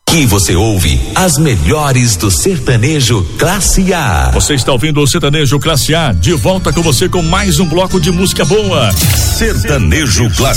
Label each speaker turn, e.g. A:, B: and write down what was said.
A: Aqui você ouve as melhores do sertanejo Classe A.
B: Você está ouvindo o sertanejo Classe A, de volta com você com mais um bloco de música boa.
A: Sertanejo Classe